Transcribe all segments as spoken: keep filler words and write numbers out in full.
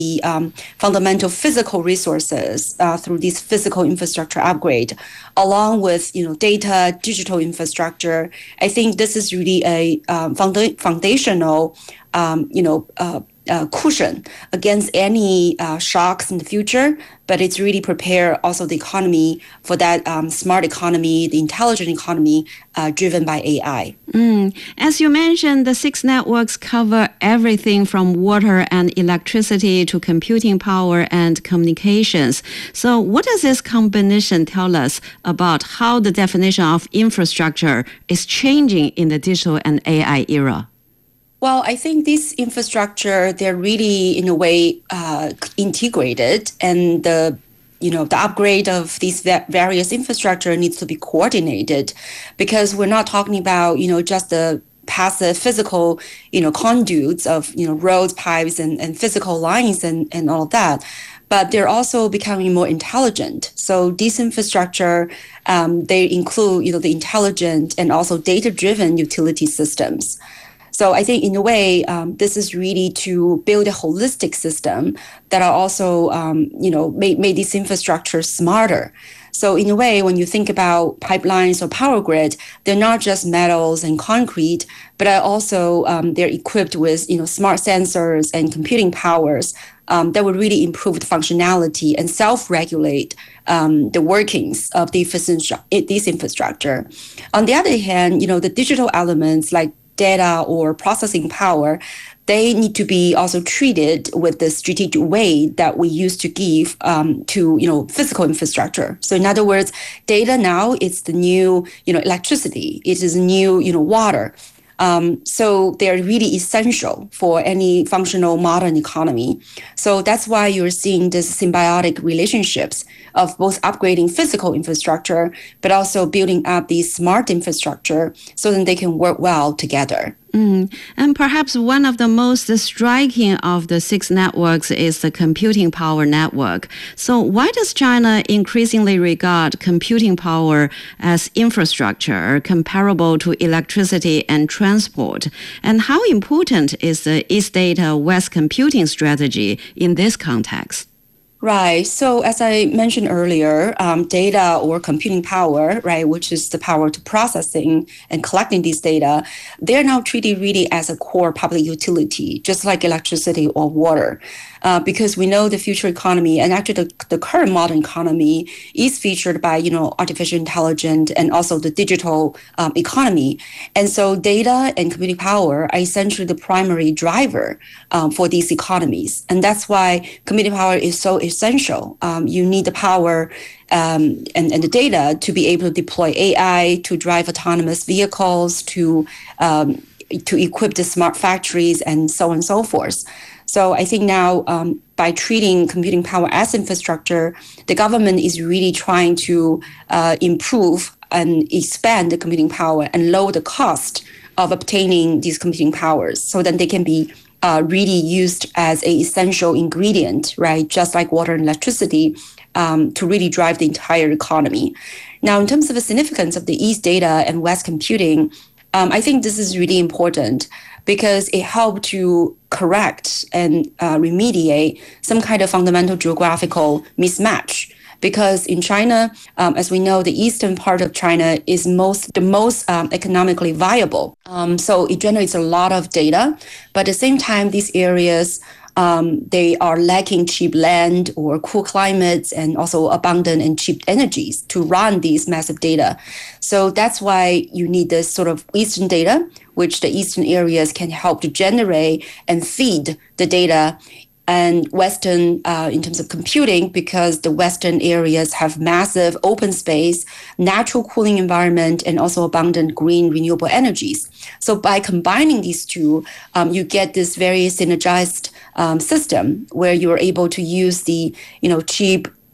the um, fundamental physical resources uh, through this physical infrastructure upgrade, along with you know data, digital infrastructure. I think this is really a um, founda- foundational um, you know uh, uh, cushion against any uh, shocks in the future. But it's really prepare also the economy for that um, smart economy, the intelligent economy uh, driven by A I. Mm. As you mentioned, the six networks cover everything from water and electricity to computing power and communications. So what does this combination tell us about how the definition of infrastructure is changing in the digital and A I era? Well, I think this infrastructure, they're really, in a way, uh, integrated, and the you know the upgrade of these various infrastructure needs to be coordinated, because we're not talking about you know just the passive physical you know conduits of you know roads, pipes, and, and physical lines and, and all of that. But they're also becoming more intelligent. So this infrastructure, um, they include you know the intelligent and also data-driven utility systems. So I think in a way, um, this is really to build a holistic system that are also, um, you know, made, made this infrastructure smarter. So in a way, when you think about pipelines or power grid, they're not just metals and concrete, but are also um, they're equipped with, you know, smart sensors and computing powers um, that would really improve the functionality and self-regulate um, the workings of the this infrastructure. On the other hand, you know, the digital elements like data or processing power, they need to be also treated with the strategic way that we used to give um, to you know physical infrastructure. So in other words, data now is the new you know electricity. It is new you know water. Um, so they're really essential for any functional modern economy. So that's why you're seeing this symbiotic relationships of both upgrading physical infrastructure, but also building up these smart infrastructure so that they can work well together. Mm. And perhaps one of the most striking of the six networks is the computing power network. So why does China increasingly regard computing power as infrastructure comparable to electricity and transport? And how important is the East Data West computing strategy in this context? Right. So as I mentioned earlier, um, data or computing power, right, which is the power to processing and collecting these data, they're now treated really as a core public utility, just like electricity or water. Uh, because we know the future economy and actually the, the current modern economy is featured by, you know, artificial intelligence and also the digital um, economy. And so data and computing power are essentially the primary driver um, for these economies. And that's why computing power is so essential. Um, you need the power um, and, and the data to be able to deploy A I, to drive autonomous vehicles, to um, to equip the smart factories, and so on and so forth. So I think now um, by treating computing power as infrastructure, the government is really trying to uh, improve and expand the computing power and lower the cost of obtaining these computing powers so that they can be uh, really used as an essential ingredient, right? Just like water and electricity um, to really drive the entire economy. Now, in terms of the significance of the East data and West computing, um, I think this is really important because it helped to correct and uh, remediate some kind of fundamental geographical mismatch. Because in China, um, as we know, the eastern part of China is most the most um, economically viable. Um, so it generates a lot of data, but at the same time, these areas um, they are lacking cheap land or cool climates and also abundant and cheap energies to run these massive data. So that's why you need this sort of eastern data, which the eastern areas can help to generate and feed the data, and Western uh, in terms of computing, because the Western areas have massive open space, natural cooling environment, and also abundant green renewable energies. So by combining these two, um, you get this very synergized um, system where you're able to use the you know cheap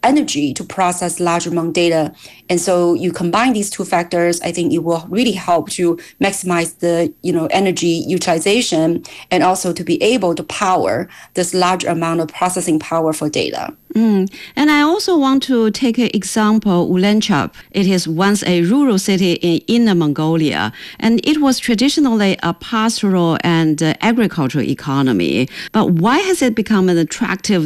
energy to process large amount of data. And so you combine these two factors, I think it will really help to maximize the, you know, energy utilization and also to be able to power this large amount of processing power for data. Mm. And I also want to take an example, Ulanqab. It is once a rural city in Inner Mongolia, and it was traditionally a pastoral and uh, agricultural economy. But why has it become an attractive